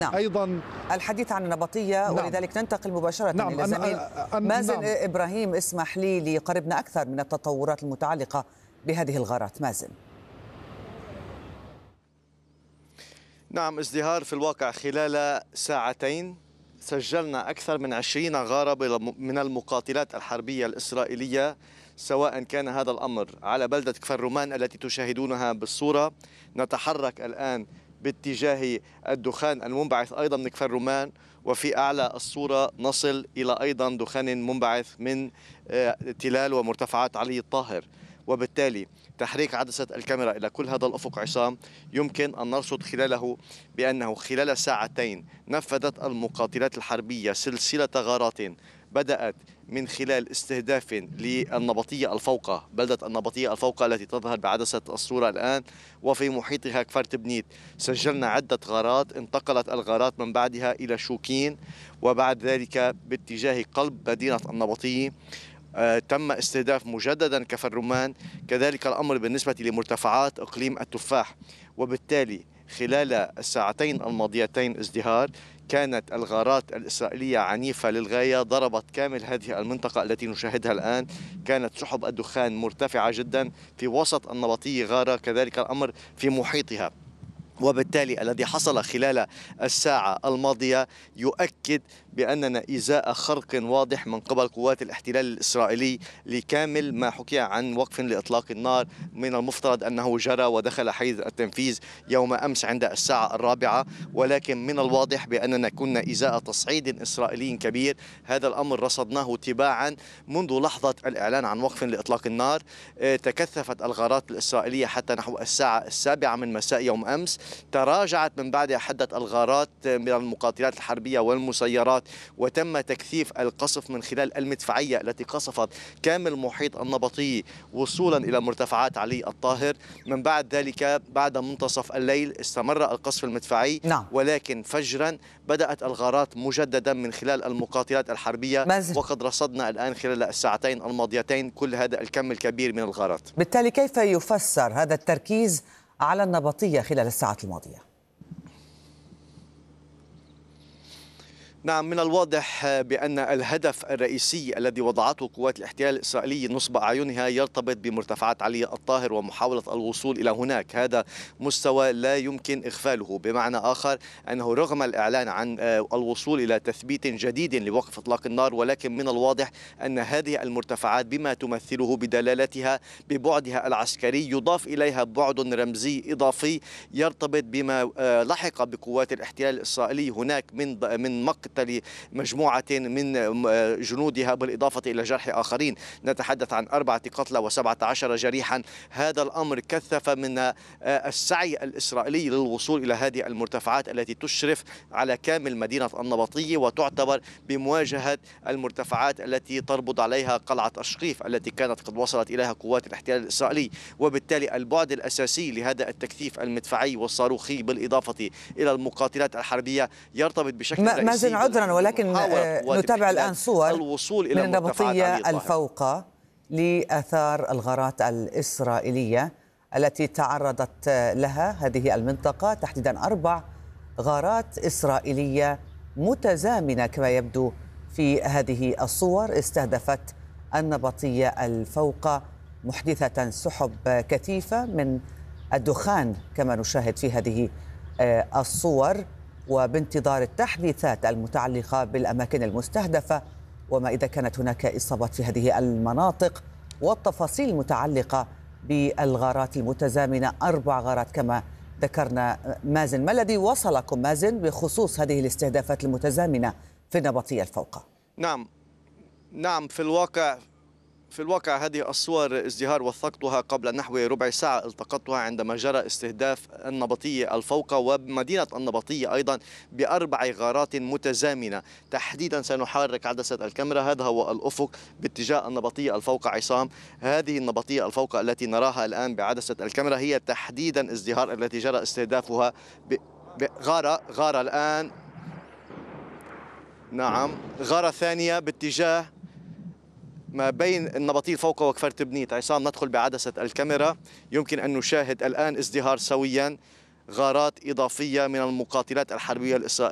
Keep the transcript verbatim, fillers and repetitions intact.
نعم. أيضا الحديث عن النبطية. نعم. ولذلك ننتقل مباشرة نعم. إلى زميل مازن. نعم. إبراهيم، اسمح لي ليقربنا أكثر من التطورات المتعلقة بهذه الغارات. مازن. نعم ازدهار، في الواقع خلال ساعتين سجلنا أكثر من عشرين غارة من المقاتلات الحربية الإسرائيلية، سواء كان هذا الأمر على بلدة كفر رومان التي تشاهدونها بالصورة. نتحرك الآن باتجاه الدخان المنبعث أيضا من كفر رومان، وفي أعلى الصورة نصل إلى أيضا دخان منبعث من تلال ومرتفعات علي الطاهر. وبالتالي تحريك عدسة الكاميرا إلى كل هذا الأفق عصام يمكن أن نرصد خلاله بأنه خلال ساعتين نفذت المقاتلات الحربية سلسلة غارات بدأت من خلال استهداف للنبطية الفوقة، بلدة النبطية الفوقة التي تظهر بعدسة الصورة الآن، وفي محيطها كفر تبنيت. سجلنا عدة غارات، انتقلت الغارات من بعدها إلى شوكين، وبعد ذلك باتجاه قلب مدينة النبطية آه، تم استهداف مجددا كفر رومان. كذلك الأمر بالنسبة لمرتفعات إقليم التفاح. وبالتالي خلال الساعتين الماضيتين ازدهار، كانت الغارات الإسرائيلية عنيفة للغاية، ضربت كامل هذه المنطقة التي نشاهدها الآن. كانت سحب الدخان مرتفعة جدا في وسط النبطية غارة، كذلك الأمر في محيطها. وبالتالي الذي حصل خلال الساعة الماضية يؤكد بأننا إزاء خرق واضح من قبل قوات الاحتلال الإسرائيلي لكامل ما حكي عن وقف لإطلاق النار من المفترض أنه جرى ودخل حيز التنفيذ يوم أمس عند الساعة الرابعة، ولكن من الواضح بأننا كنا إزاء تصعيد إسرائيلي كبير. هذا الأمر رصدناه تباعا منذ لحظة الإعلان عن وقف لإطلاق النار. تكثفت الغارات الإسرائيلية حتى نحو الساعة السابعة من مساء يوم أمس، تراجعت من بعدها حدة الغارات من المقاتلات الحربية والمسيرات، وتم تكثيف القصف من خلال المدفعية التي قصفت كامل محيط النبطي وصولا إلى مرتفعات علي الطاهر. من بعد ذلك بعد منتصف الليل استمر القصف المدفعي. نعم. ولكن فجرا بدأت الغارات مجددا من خلال المقاتلات الحربية مازن. وقد رصدنا الآن خلال الساعتين الماضيتين كل هذا الكم الكبير من الغارات. بالتالي كيف يفسر هذا التركيز على النبطية خلال الساعات الماضية؟ نعم، من الواضح بأن الهدف الرئيسي الذي وضعته قوات الاحتلال الإسرائيلي نصب أعينها يرتبط بمرتفعات علي الطاهر ومحاولة الوصول إلى هناك. هذا مستوى لا يمكن إغفاله، بمعنى آخر أنه رغم الإعلان عن الوصول إلى تثبيت جديد لوقف إطلاق النار، ولكن من الواضح أن هذه المرتفعات بما تمثله بدلالتها ببعدها العسكري يضاف إليها بعد رمزي إضافي يرتبط بما لحق بقوات الاحتلال الإسرائيلي هناك من من مقتل مجموعة من جنودها بالإضافة إلى جرح آخرين. نتحدث عن أربعة قتلى وسبعة عشر جريحا. هذا الأمر كثف من السعي الإسرائيلي للوصول إلى هذه المرتفعات التي تشرف على كامل مدينة النبطية وتعتبر بمواجهة المرتفعات التي تربط عليها قلعة أشقيف التي كانت قد وصلت إليها قوات الاحتلال الإسرائيلي. وبالتالي البعد الأساسي لهذا التكثيف المدفعي والصاروخي بالإضافة إلى المقاتلات الحربية يرتبط بشكل رئيسي. عذرا، ولكن نتابع الآن صور الوصول إلى من النبطية الفوقة لآثار الغارات الإسرائيلية التي تعرضت لها هذه المنطقة، تحديدا أربع غارات إسرائيلية متزامنة كما يبدو في هذه الصور استهدفت النبطية الفوقة، محدثة سحب كثيفة من الدخان كما نشاهد في هذه الصور، وبانتظار التحديثات المتعلقة بالأماكن المستهدفة وما إذا كانت هناك إصابات في هذه المناطق والتفاصيل المتعلقة بالغارات المتزامنة. أربع غارات كما ذكرنا. مازن، ما الذي وصلكم مازن بخصوص هذه الاستهدافات المتزامنة في النبطية الفوقة؟ نعم نعم في الواقع في الواقع هذه الصور ازدهار وثقتها قبل نحو ربع ساعة، التقطتها عندما جرى استهداف النبطية الفوقة ومدينة النبطية أيضا بأربع غارات متزامنة. تحديدا سنحرك عدسة الكاميرا، هذا هو الأفق باتجاه النبطية الفوقة عصام. هذه النبطية الفوقة التي نراها الآن بعدسة الكاميرا هي تحديدا ازدهار التي جرى استهدافها بغارة غارة الآن. نعم، غارة ثانية باتجاه ما بين النبطية الفوقة وكفر تبنيت. عصام، ندخل بعدسة الكاميرا، يمكن أن نشاهد الآن ازدهار سويا غارات إضافية من المقاتلات الحربية الإسرائيلية.